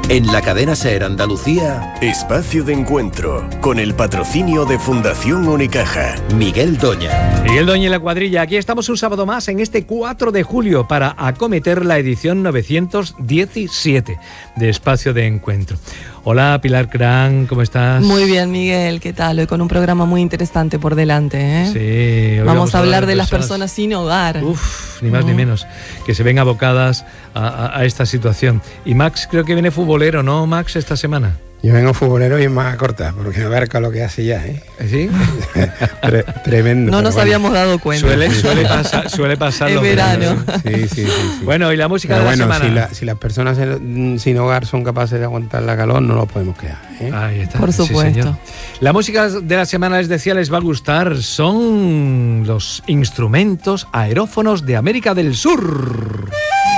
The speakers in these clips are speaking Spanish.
En la cadena SER Andalucía, Espacio de Encuentro, con el patrocinio de Fundación Unicaja. Miguel Doña. Miguel Doña y la cuadrilla. Aquí estamos un sábado más en este 4 de julio para acometer la edición 917 de Espacio de Encuentro. Hola Pilar Cran, ¿cómo estás? Muy bien, Miguel, ¿qué tal? Hoy con un programa muy interesante por delante, ¿eh? Sí. Hoy vamos a hablar de las personas sin hogar. Uf, ni más ni menos, que se ven abocadas a esta situación. Y Max creo que viene futbolero, ¿no, Max, esta semana? Yo vengo futbolero y es más corta, porque me abarca lo que hace ya, ¿eh? ¿Sí? Tremendo. No nos habíamos dado cuenta. Suele pasar en los verano. Sí. Bueno, y la música pero de la semana. Si las personas sin hogar son capaces de aguantar la calor, no nos podemos quedar, ¿eh? Ahí está. Por supuesto. Sí, la música de la semana, les decía, les va a gustar. Son los instrumentos aerófonos de América del Sur.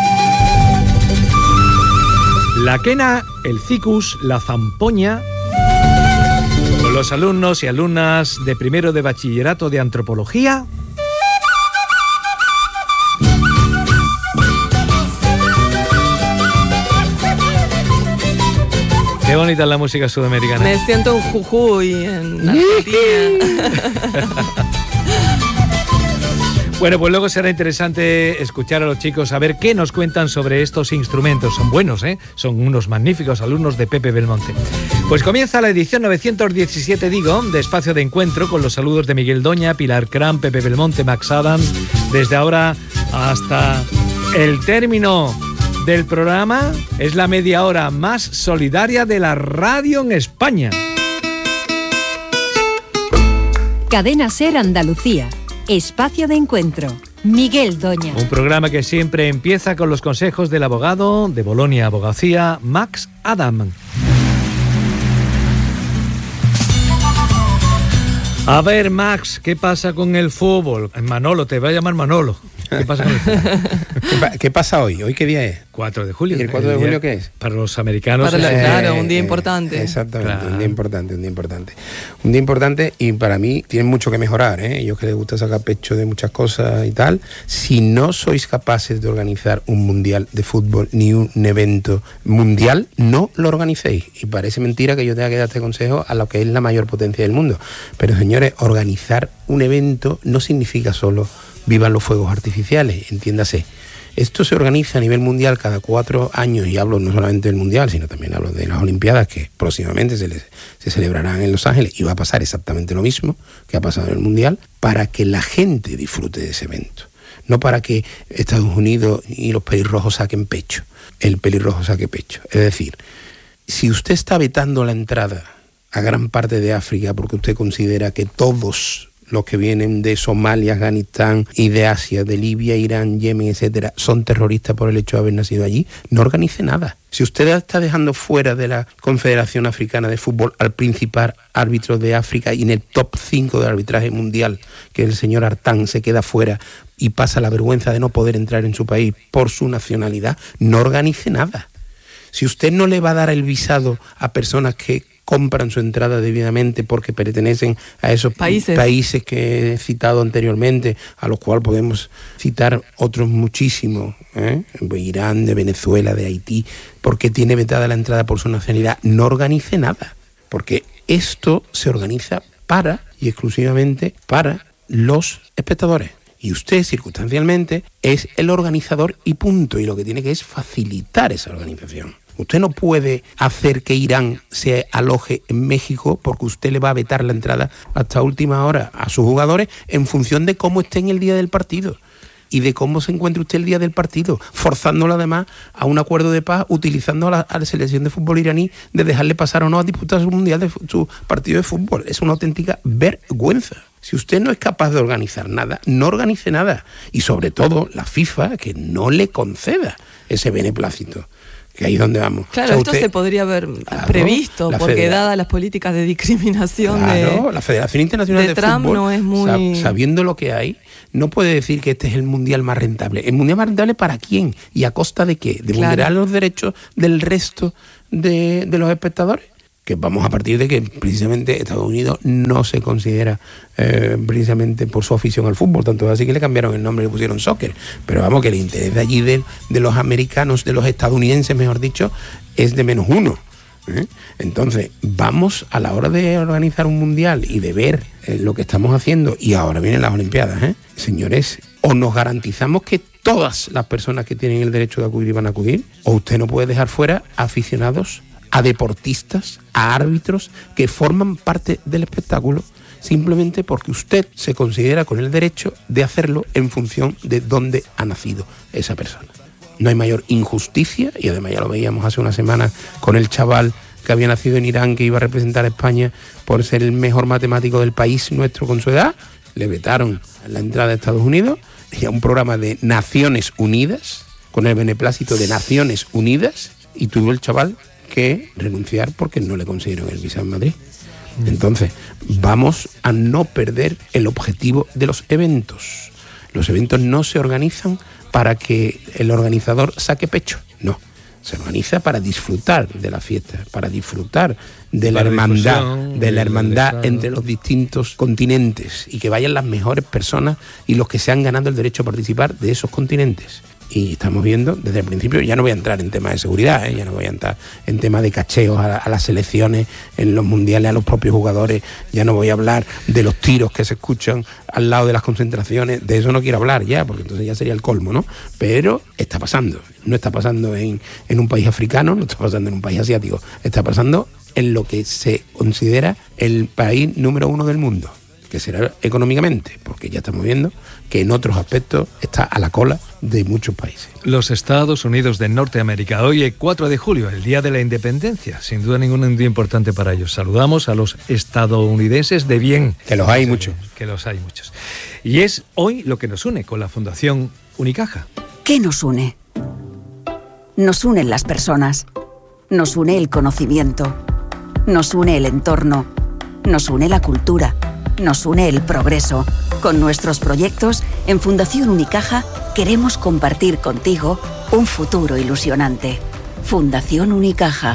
La quena, el cicus, la zampoña, con los alumnos y alumnas de primero de bachillerato de antropología. Qué bonita es la música sudamericana. Me siento en Jujuy, en Argentina. Bueno, pues luego será interesante escuchar a los chicos a ver qué nos cuentan sobre estos instrumentos. Son buenos, ¿eh? Son unos magníficos alumnos de Pepe Belmonte. Pues comienza la edición 917, de Espacio de Encuentro, con los saludos de Miguel Doña, Pilar Cran, Pepe Belmonte, Max Adams. Desde ahora hasta el término del programa, es la media hora más solidaria de la radio en España. Cadena SER Andalucía. Espacio de Encuentro. Miguel Doña. Un programa que siempre empieza con los consejos del abogado de Bolonia Abogacía, Max Adam. A ver, Max, ¿qué pasa con el fútbol? Manolo, te voy a llamar Manolo. ¿Qué pasa con el fútbol? ¿Qué pasa hoy? ¿Hoy qué día es? 4 de julio. ¿Y el 4 de julio qué es? Para los americanos. Claro, un día importante. Exactamente, claro. un día importante y para mí tienen mucho que mejorar, ¿eh? Yo que les gusta sacar pecho de muchas cosas y tal. Si no sois capaces de organizar un mundial de fútbol ni un evento mundial, no lo organicéis. Y parece mentira que yo tenga que dar este consejo a lo que es la mayor potencia del mundo. Pero señores, organizar un evento no significa solo vivan los fuegos artificiales, entiéndase. Esto se organiza a nivel mundial cada 4 años, y hablo no solamente del mundial, sino también hablo de las Olimpiadas, que próximamente se celebrarán en Los Ángeles, y va a pasar exactamente lo mismo que ha pasado en el mundial, para que la gente disfrute de ese evento. No para que Estados Unidos y los pelirrojos saquen pecho, el pelirrojo saque pecho. Es decir, si usted está vetando la entrada a gran parte de África porque usted considera que todos los que vienen de Somalia, Afganistán y de Asia, de Libia, Irán, Yemen, etcétera, son terroristas por el hecho de haber nacido allí, no organice nada. Si usted está dejando fuera de la Confederación Africana de Fútbol al principal árbitro de África y en el top 5 del arbitraje mundial, que el señor Artán, se queda fuera y pasa la vergüenza de no poder entrar en su país por su nacionalidad, no organice nada. Si usted no le va a dar el visado a personas que compran su entrada debidamente porque pertenecen a esos países que he citado anteriormente, a los cuales podemos citar otros muchísimos, Irán, de Venezuela, de Haití, porque tiene vetada la entrada por su nacionalidad, no organice nada, porque esto se organiza para y exclusivamente para los espectadores. Y usted, circunstancialmente, es el organizador y punto, y lo que tiene que es facilitar esa organización. Usted no puede hacer que Irán se aloje en México porque usted le va a vetar la entrada hasta última hora a sus jugadores en función de cómo esté en el día del partido y de cómo se encuentre usted el día del partido, forzándolo además a un acuerdo de paz, utilizando a la selección de fútbol iraní de dejarle pasar o no a disputar su mundial su partido de fútbol. Es una auténtica vergüenza. Si usted no es capaz de organizar nada, no organice nada. Y sobre todo la FIFA, que no le conceda ese beneplácito. Que ahí es donde vamos. Claro, esto se podría haber previsto, porque dadas las políticas de discriminación la Federación Internacional de Trump Fútbol, no es muy... sabiendo lo que hay, no puede decir que este es el mundial más rentable. ¿El mundial más rentable para quién? ¿Y a costa de qué? ¿De vulnerar los derechos del resto de los espectadores? que vamos a partir de que precisamente Estados Unidos no se considera precisamente por su afición al fútbol, tanto así que le cambiaron el nombre y le pusieron soccer, pero vamos, que el interés de allí de los americanos, de los estadounidenses, mejor dicho, es de -1. Entonces, vamos a la hora de organizar un mundial y de ver lo que estamos haciendo, y ahora vienen las Olimpiadas, señores, o nos garantizamos que todas las personas que tienen el derecho de acudir van a acudir, o usted no puede dejar fuera a aficionados, a deportistas, a árbitros que forman parte del espectáculo simplemente porque usted se considera con el derecho de hacerlo en función de dónde ha nacido esa persona. No hay mayor injusticia, y además ya lo veíamos hace una semana con el chaval que había nacido en Irán, que iba a representar a España por ser el mejor matemático del país nuestro con su edad. Le vetaron la entrada a Estados Unidos y a un programa de Naciones Unidas, con el beneplácito de Naciones Unidas, y tuvo el chaval que renunciar porque no le consiguieron el visa en Madrid. Entonces, vamos a no perder el objetivo de los eventos. Los eventos no se organizan para que el organizador saque pecho, no. Se organiza para disfrutar de la fiesta, para disfrutar de la hermandad entre los distintos continentes, y que vayan las mejores personas y los que se han ganado el derecho a participar de esos continentes. Y estamos viendo desde el principio, ya no voy a entrar en temas de seguridad, ya no voy a entrar en temas de cacheos a las selecciones, en los mundiales, a los propios jugadores, ya no voy a hablar de los tiros que se escuchan al lado de las concentraciones, de eso no quiero hablar ya, porque entonces ya sería el colmo, ¿no? Pero está pasando, no está pasando en un país africano, no está pasando en un país asiático, está pasando en lo que se considera el país número 1 del mundo, que será económicamente, porque ya estamos viendo que en otros aspectos está a la cola de muchos países. Los Estados Unidos de Norteamérica. Hoy es 4 de julio, el Día de la Independencia. Sin duda ningún un día importante para ellos. Saludamos a los estadounidenses de bien. Que los hay muchos. Que los hay muchos. Y es hoy lo que nos une con la Fundación Unicaja. ¿Qué nos une? Nos unen las personas. Nos une el conocimiento. Nos une el entorno. Nos une la cultura. Nos une el progreso. Con nuestros proyectos, en Fundación Unicaja queremos compartir contigo un futuro ilusionante. Fundación Unicaja.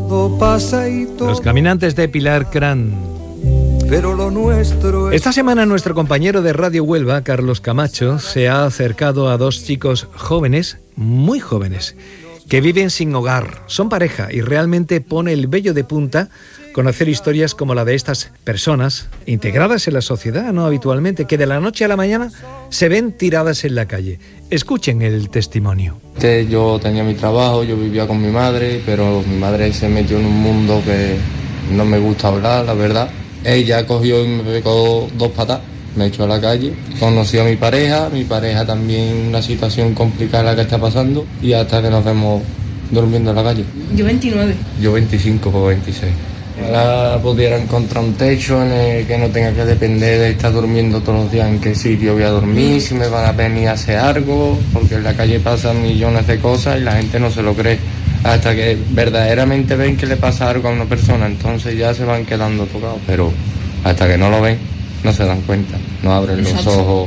Los caminantes de Pilar Cran. Pero lo nuestro es... Esta semana nuestro compañero de Radio Huelva, Carlos Camacho, se ha acercado a 2 chicos jóvenes, muy jóvenes, que viven sin hogar. Son pareja y realmente pone el vello de punta conocer historias como la de estas personas, integradas en la sociedad, no habitualmente, que de la noche a la mañana se ven tiradas en la calle. Escuchen el testimonio. Yo tenía mi trabajo, yo vivía con mi madre, pero mi madre se metió en un mundo que no me gusta hablar, la verdad. Ella cogió y me pegó 2 patas, me echó a la calle. Conocí a mi pareja también una situación complicada en la que está pasando, y hasta que nos vemos durmiendo en la calle. Yo 29. Yo 25 o 26. Ojalá pudiera encontrar un techo en el que no tenga que depender de estar durmiendo todos los días en qué sitio voy a dormir, si me van a venir a hacer algo, porque en la calle pasan millones de cosas y la gente no se lo cree. Hasta que verdaderamente ven que le pasa algo a una persona, entonces ya se van quedando tocados. Pero hasta que no lo ven, no se dan cuenta, no abren los ojos.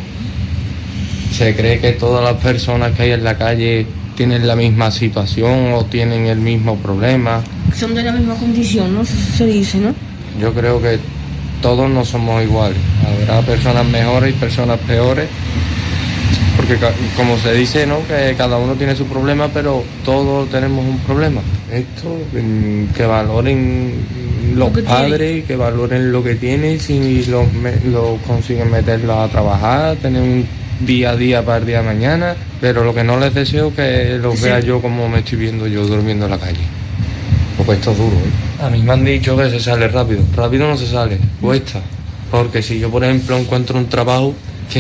Se cree que todas las personas que hay en la calle tienen la misma situación o tienen el mismo problema. Son de la misma condición, ¿no? Se dice, ¿no? Yo creo que todos no somos iguales. Habrá personas mejores y personas peores. Porque como se dice, ¿no? Que cada uno tiene su problema, pero todos tenemos un problema. Esto, que valoren los padres, que valoren lo que tienen, si los consiguen meterlos a trabajar, tener un día a día para el día de mañana, pero lo que no les deseo es que los vea yo como me estoy viendo yo durmiendo en la calle. Porque esto es duro, ¿eh? A mí me han dicho que se sale rápido. Rápido no se sale, cuesta. Porque si yo, por ejemplo, encuentro un trabajo,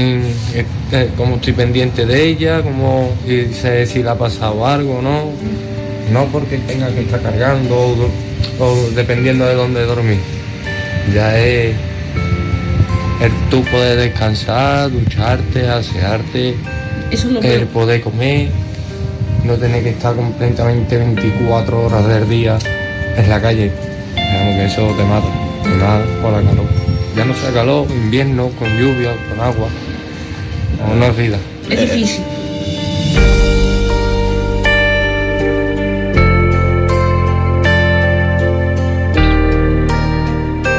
como estoy pendiente de ella, como sé si le ha pasado algo, ¿no? No porque tenga que estar cargando o dependiendo de dónde dormir. Ya es el tú poder descansar, ducharte, asearte, el poder comer, no tener que estar completamente 24 horas del día en la calle. Digamos que eso te mata, y más por la calor. Ya no sea calor, invierno, con lluvia, con agua, no es vida. Es difícil.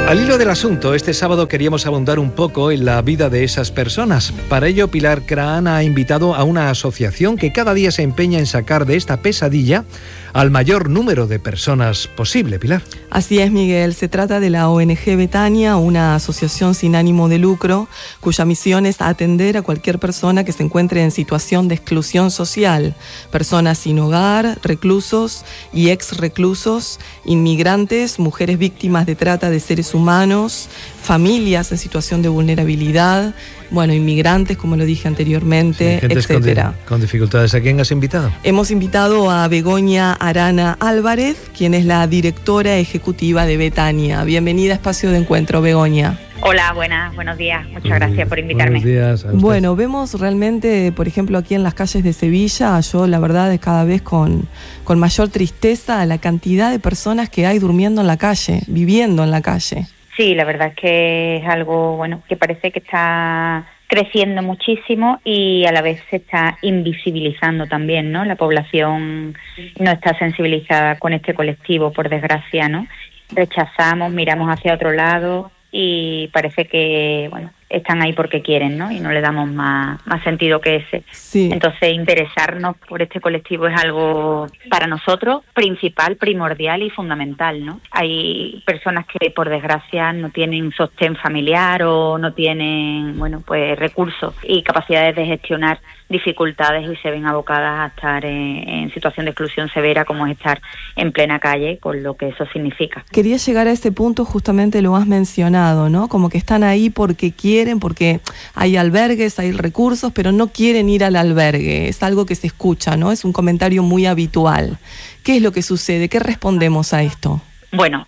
Al hilo del asunto, este sábado queríamos abundar un poco en la vida de esas personas. Para ello, Pilar Craan ha invitado a una asociación que cada día se empeña en sacar de esta pesadilla al mayor número de personas posible. Pilar. Así es, Miguel. Se trata de la ONG Betania, una asociación sin ánimo de lucro, cuya misión es atender a cualquier persona que se encuentre en situación de exclusión social. Personas sin hogar, reclusos y ex-reclusos, inmigrantes, mujeres víctimas de trata de seres humanos, familias en situación de vulnerabilidad, bueno, inmigrantes, como lo dije anteriormente, sí, etcétera. Con dificultades. ¿A quién has invitado? Hemos invitado a Begoña Arana Álvarez, quien es la directora ejecutiva de Betania. Bienvenida a Espacio de Encuentro, Begoña. Hola, buenos días. Muchas gracias por invitarme. Buenos días a usted. Bueno, vemos realmente, por ejemplo, aquí en las calles de Sevilla, yo la verdad es cada vez con mayor tristeza la cantidad de personas que hay durmiendo en la calle, viviendo en la calle. Sí, la verdad es que es algo, bueno, que parece que está creciendo muchísimo y a la vez se está invisibilizando también, ¿no? La población no está sensibilizada con este colectivo, por desgracia, ¿no? Rechazamos, miramos hacia otro lado y parece que, bueno, están ahí porque quieren, ¿no? Y no le damos más sentido que ese. Sí. Entonces, interesarnos por este colectivo es algo para nosotros principal, primordial y fundamental, ¿no? Hay personas que, por desgracia, no tienen sostén familiar o no tienen, bueno, pues recursos y capacidades de gestionar dificultades y se ven abocadas a estar en situación de exclusión severa, como es estar en plena calle, con lo que eso significa. Quería llegar a ese punto, justamente lo has mencionado, ¿no? Como que están ahí porque quieren, porque hay albergues, hay recursos, pero no quieren ir al albergue. Es algo que se escucha, ¿no? Es un comentario muy habitual. ¿Qué es lo que sucede? ¿Qué respondemos a esto? Bueno,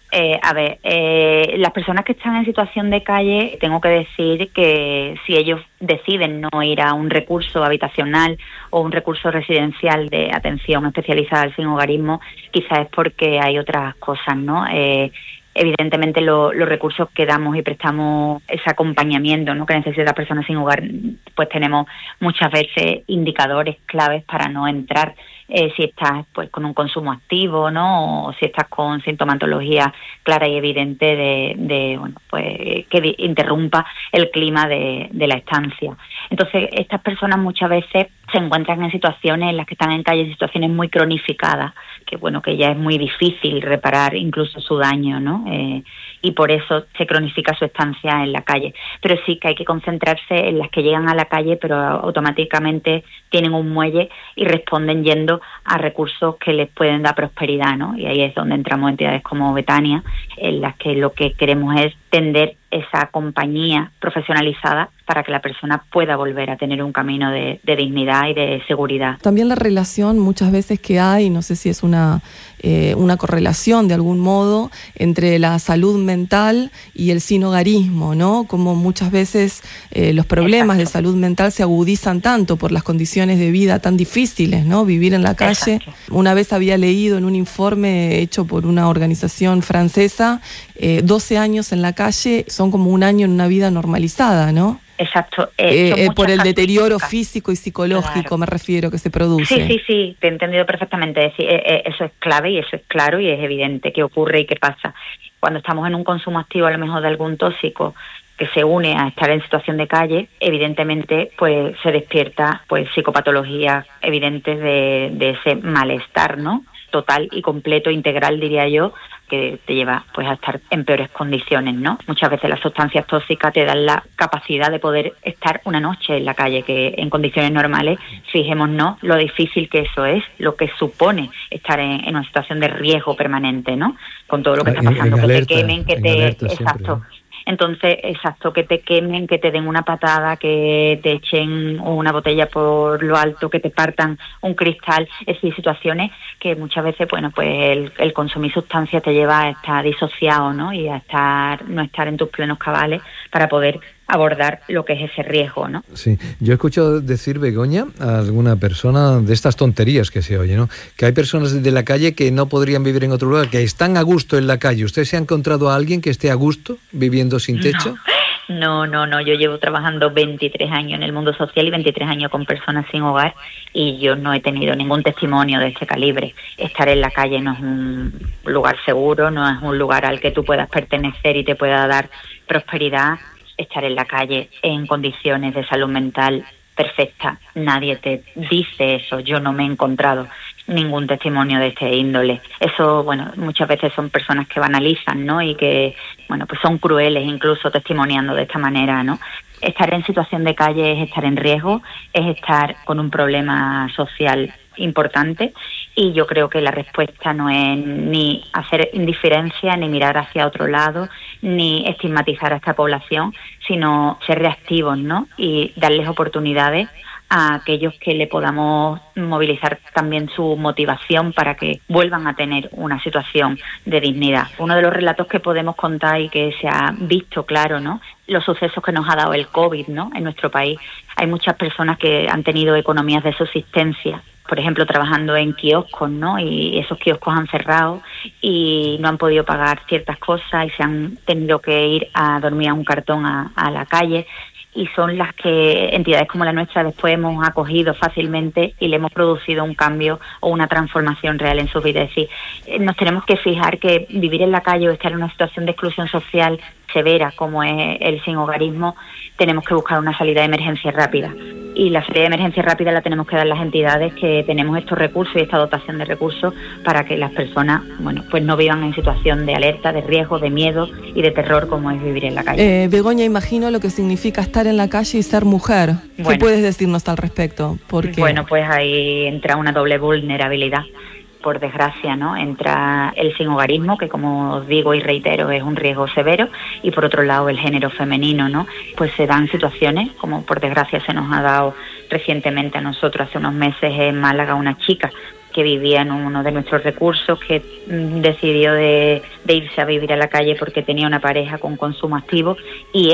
las personas que están en situación de calle, tengo que decir que si ellos deciden no ir a un recurso habitacional o un recurso residencial de atención especializada al sinhogarismo, quizás es porque hay otras cosas, ¿no? Evidentemente los recursos que damos y prestamos ese acompañamiento, ¿no?, que necesita la persona sin hogar, pues tenemos muchas veces indicadores claves para no entrar. Si estás pues con un consumo activo, ¿no?, o si estás con sintomatología clara y evidente de bueno, pues que interrumpa el clima de la estancia. Entonces, estas personas muchas veces se encuentran en situaciones en las que están en calle, situaciones muy cronificadas, que bueno, que ya es muy difícil reparar incluso su daño, ¿no? Y por eso se cronifica su estancia en la calle. Pero sí que hay que concentrarse en las que llegan a la calle, pero automáticamente tienen un muelle y responden yendo a recursos que les pueden dar prosperidad, ¿no? Y ahí es donde entramos entidades como Betania, en las que lo que queremos es tender esa compañía profesionalizada para que la persona pueda volver a tener un camino de dignidad y de seguridad. También la relación muchas veces que hay, no sé si es una correlación de algún modo entre la salud mental y el sinhogarismo, ¿no? Como muchas veces los problemas de salud mental se agudizan tanto por las condiciones de vida tan difíciles, ¿no? Vivir en la calle. Exacto. Una vez había leído en un informe hecho por una organización francesa, 12 años en la calle son como un año en una vida normalizada, ¿no? Exacto. Por el deterioro físico y psicológico, claro, me refiero, que se produce. Sí, te he entendido perfectamente. Es decir, eso es clave y eso es claro y es evidente que ocurre y que pasa. Cuando estamos en un consumo activo, a lo mejor de algún tóxico que se une a estar en situación de calle, evidentemente pues se despierta pues psicopatologías evidentes de ese malestar, ¿no?, total y completo, integral, diría yo, que te lleva pues a estar en peores condiciones, ¿no? Muchas veces las sustancias tóxicas te dan la capacidad de poder estar una noche en la calle, que en condiciones normales, fijémonos lo difícil que eso es, lo que supone estar en una situación de riesgo permanente, ¿no? Con todo lo que está pasando, que te quemen, que te... Exacto. Siempre, ¿no? Entonces, exacto, que te quemen, que te den una patada, que te echen una botella por lo alto, que te partan un cristal, es decir, situaciones que muchas veces, bueno, pues el consumir sustancias te lleva a estar disociado, ¿no?, y a no estar en tus plenos cabales para poder abordar lo que es ese riesgo, ¿no? Sí, yo he escuchado decir, Begoña, a alguna persona de estas tonterías que se oye, ¿no?, que hay personas de la calle que no podrían vivir en otro lugar, que están a gusto en la calle. ¿Usted se ha encontrado a alguien que esté a gusto viviendo sin techo? No, yo llevo trabajando 23 años en el mundo social y 23 años con personas sin hogar y yo no he tenido ningún testimonio de este calibre. Estar en la calle no es un lugar seguro, no es un lugar al que tú puedas pertenecer y te pueda dar prosperidad. Estar en la calle en condiciones de salud mental perfecta, nadie te dice eso, yo no me he encontrado ningún testimonio de este índole. Eso, bueno, muchas veces son personas que banalizan, ¿no? Y que, bueno, pues son crueles incluso testimoniando de esta manera, ¿no? Estar en situación de calle es estar en riesgo, es estar con un problema social importante y yo creo que la respuesta no es ni hacer indiferencia, ni mirar hacia otro lado, ni estigmatizar a esta población, sino ser reactivos, ¿no? Y darles oportunidades a aquellos que le podamos movilizar también su motivación para que vuelvan a tener una situación de dignidad. Uno de los relatos que podemos contar y que se ha visto claro, ¿no? Los sucesos que nos ha dado el COVID, ¿no? En nuestro país hay muchas personas que han tenido economías de subsistencia, por ejemplo, trabajando en kioscos, ¿no? Y esos kioscos han cerrado y no han podido pagar ciertas cosas y se han tenido que ir a dormir a un cartón a la calle. Y son las que entidades como la nuestra después hemos acogido fácilmente y le hemos producido un cambio o una transformación real en su vida. Es decir, nos tenemos que fijar que vivir en la calle o estar en una situación de exclusión social severa como es el sinhogarismo, tenemos que buscar una salida de emergencia rápida. Y la salida de emergencia rápida la tenemos que dar las entidades que tenemos estos recursos y esta dotación de recursos para que las personas, bueno, pues no vivan en situación de alerta, de riesgo, de miedo y de terror como es vivir en la calle. Begoña, imagino lo que significa estar en la calle y ser mujer. ¿Qué puedes decirnos al respecto? Porque... Bueno, pues ahí entra una doble vulnerabilidad. Por desgracia, ¿no? Entra el sinhogarismo, que como os digo y reitero es un riesgo severo, y por otro lado el género femenino, ¿no? Pues se dan situaciones, como por desgracia se nos ha dado recientemente a nosotros hace unos meses en Málaga una chica que vivía en uno de nuestros recursos, que decidió de irse a vivir a la calle porque tenía una pareja con consumo activo y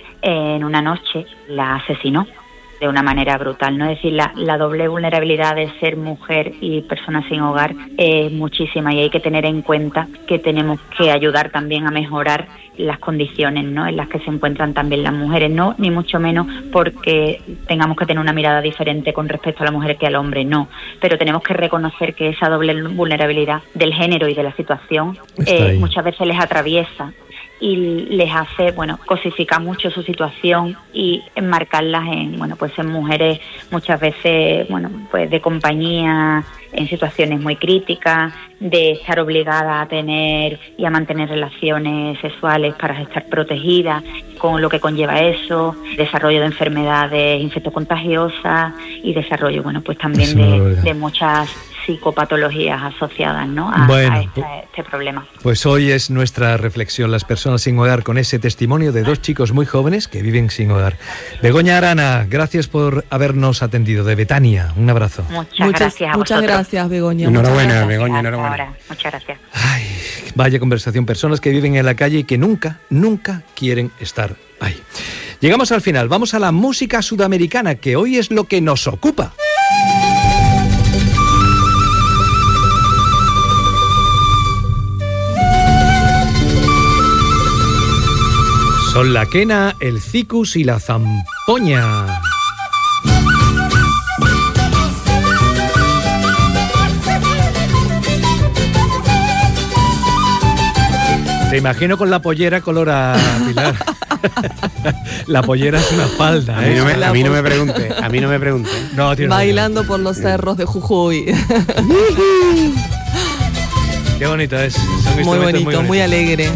en una noche la asesinó de una manera brutal, ¿no? Es decir, la doble vulnerabilidad de ser mujer y persona sin hogar es muchísima y hay que tener en cuenta que tenemos que ayudar también a mejorar las condiciones, ¿no? En las que se encuentran también las mujeres, no, ni mucho menos porque tengamos que tener una mirada diferente con respecto a la mujer que al hombre, no, pero tenemos que reconocer que esa doble vulnerabilidad del género y de la situación muchas veces les atraviesa y les hace, bueno, cosificar mucho su situación y enmarcarlas en, bueno, pues en mujeres muchas veces, bueno, pues de compañía, en situaciones muy críticas, de estar obligada a tener y a mantener relaciones sexuales para estar protegidas, con lo que conlleva eso, desarrollo de enfermedades infectocontagiosas y desarrollo, bueno, pues también de muchas psicopatologías asociadas, ¿no? a este problema. Pues hoy es nuestra reflexión, las personas sin hogar, con ese testimonio de dos chicos muy jóvenes que viven sin hogar. Begoña Arana, gracias por habernos atendido, de Betania. Un abrazo. Muchas gracias a Muchas gracias, Begoña. Enhorabuena, Begoña, enhorabuena. Muchas gracias. Ay, vaya conversación, personas que viven en la calle y que nunca quieren estar ahí. Llegamos al final, vamos a la música sudamericana, que hoy es lo que nos ocupa. Son la quena, el cicus y la zampoña. Te imagino con la pollera color a Pilar. La pollera es una falda, ¿eh? A mí no me pregunte. No, bailando por los cerros de Jujuy. Qué bonito es. Son muy bonito, muy alegre.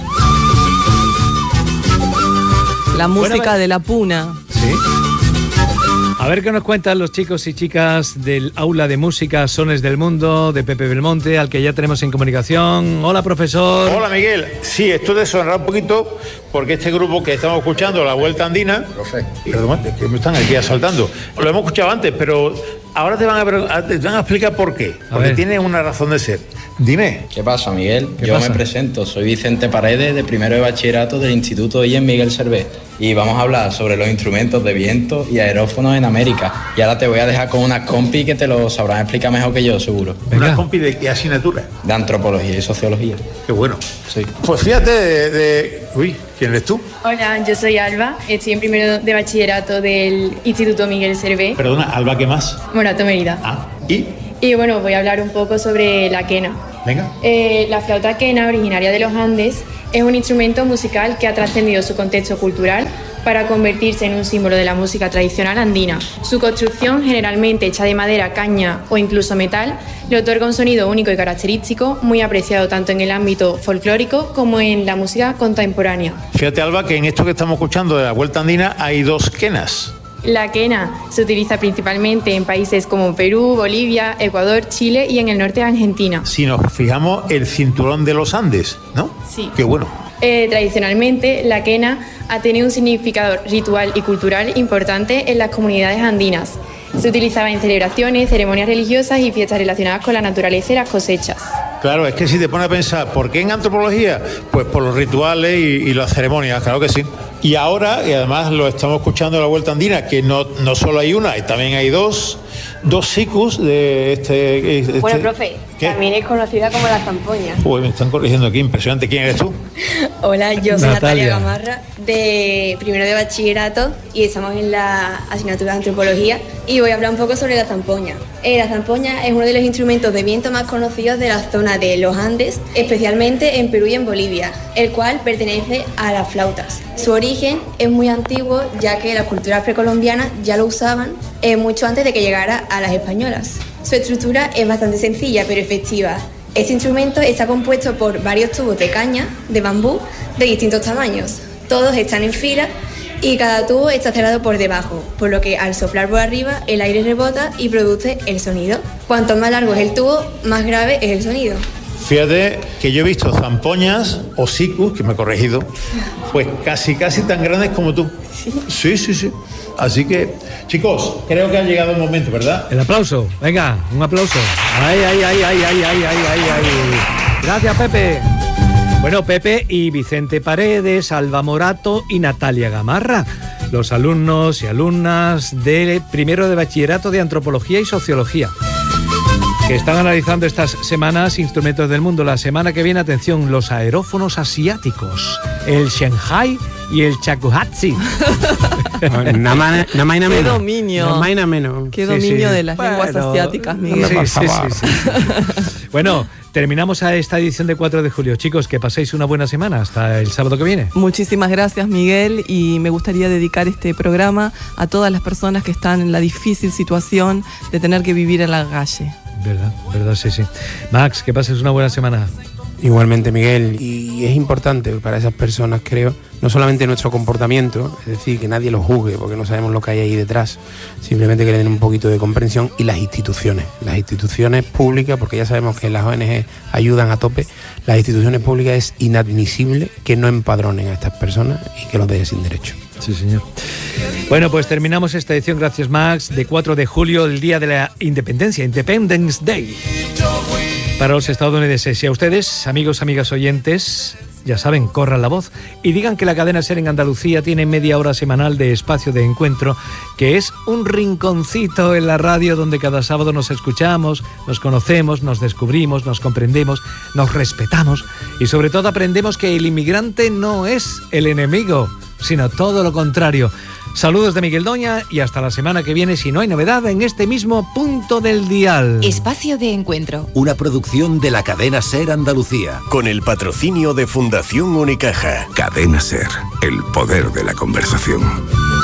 La música de la puna. Sí. A ver qué nos cuentan los chicos y chicas del aula de música Sones del Mundo de Pepe Belmonte, al que ya tenemos en comunicación. Hola, profesor. Hola, Miguel. Sí, esto desonará un poquito porque este grupo que estamos escuchando, La Vuelta Andina, perdón, que me están aquí asaltando, lo hemos escuchado antes, pero ahora te van a explicar por qué, porque tiene una razón de ser. Dime. ¿Qué pasa, Miguel? Yo me presento, soy Vicente Paredes, de primero de bachillerato del Instituto Ian Miguel Servet. y vamos a hablar sobre los instrumentos de viento y aerófonos en América. Y ahora te voy a dejar con una compi que te lo sabrán explicar mejor que yo, seguro. ¿Una compi de qué asignatura? De antropología y sociología. Qué bueno. Sí. Pues fíjate Uy, ¿quién eres tú? Hola, yo soy Alba, estoy en primero de bachillerato del Instituto Miguel Servet. Perdona, Alba, ¿qué más? Morato Mérida. Ah, ¿y? Y bueno, voy a hablar un poco sobre la quena. Venga. La flauta quena, originaria de los Andes, es un instrumento musical que ha trascendido su contexto cultural para convertirse en un símbolo de la música tradicional andina. Su construcción, generalmente hecha de madera, caña o incluso metal, le otorga un sonido único y característico, muy apreciado tanto en el ámbito folclórico como en la música contemporánea. Fíjate, Alba, que en esto que estamos escuchando de la Vuelta Andina hay 2 quenas. La quena se utiliza principalmente en países como Perú, Bolivia, Ecuador, Chile y en el norte de Argentina. Si nos fijamos, el cinturón de los Andes, ¿no? Sí. Qué bueno. Tradicionalmente, la quena ha tenido un significado ritual y cultural importante en las comunidades andinas. Se utilizaba en celebraciones, ceremonias religiosas y fiestas relacionadas con la naturaleza y las cosechas. Claro, es que si te pones a pensar, ¿por qué en antropología? Pues por los rituales y las ceremonias, claro que sí. Y ahora, y además lo estamos escuchando en la Vuelta Andina, que no solo hay una, también hay dos sicus de este... Bueno, profe, ¿qué? También es conocida como la zampoña. Uy, me están corrigiendo aquí, impresionante. ¿Quién eres tú? Hola, yo soy Natalia Gamarra, de primero de bachillerato, y estamos en la asignatura de antropología, y voy a hablar un poco sobre la zampoña. La zampoña es uno de los instrumentos de viento más conocidos de la zona de los Andes, especialmente en Perú y en Bolivia, el cual pertenece a las flautas. Su origen es muy antiguo, ya que las culturas precolombianas ya lo usaban mucho antes de que llegara a las españolas. Su estructura es bastante sencilla pero efectiva. Este instrumento está compuesto por varios tubos de caña, de bambú, de distintos tamaños. Todos están en fila y cada tubo está cerrado por debajo, por lo que al soplar por arriba el aire rebota y produce el sonido. Cuanto más largo es el tubo, más grave es el sonido. Fíjate que yo he visto zampoñas o sicus, que me he corregido, pues casi tan grandes como tú. Sí. Así que, chicos, creo que ha llegado el momento, ¿verdad? El aplauso, venga, un aplauso. Ay. Gracias, Pepe. Bueno, Pepe y Vicente Paredes, Alba Morato y Natalia Gamarra, los alumnos y alumnas de primero de bachillerato de Antropología y Sociología, que están analizando estas semanas instrumentos del mundo. La semana que viene, atención, los aerófonos asiáticos, el Shanghai y el Shakuhachi. Qué dominio. Qué dominio de las lenguas asiáticas, Miguel. Sí. Bueno, terminamos a esta edición de 4 de julio. Chicos, que paséis una buena semana. Hasta el sábado que viene. Muchísimas gracias, Miguel. Y me gustaría dedicar este programa a todas las personas que están en la difícil situación de tener que vivir en la calle. Verdad, sí. Max, que pases una buena semana. Igualmente, Miguel, y es importante para esas personas, creo, no solamente nuestro comportamiento, es decir, que nadie los juzgue porque no sabemos lo que hay ahí detrás, simplemente que le den un poquito de comprensión, y las instituciones públicas, porque ya sabemos que las ONG ayudan a tope. Las instituciones públicas es inadmisible que no empadronen a estas personas y que los dejen sin derecho. Sí, señor. Bueno, pues terminamos esta edición, gracias Max, de 4 de julio, el día de la independencia, Independence Day, para los estadounidenses. Y a ustedes, amigos, amigas oyentes, ya saben, corran la voz y digan que la cadena SER en Andalucía tiene media hora semanal de espacio de encuentro, que es un rinconcito en la radio donde cada sábado nos escuchamos, nos conocemos, nos descubrimos, nos comprendemos, nos respetamos y sobre todo aprendemos que el inmigrante no es el enemigo, sino todo lo contrario. Saludos de Miguel Doña y hasta la semana que viene, si no hay novedad, en este mismo punto del dial. Espacio de encuentro. Una producción de la cadena SER Andalucía. Con el patrocinio de Fundación Unicaja. Cadena SER, el poder de la conversación.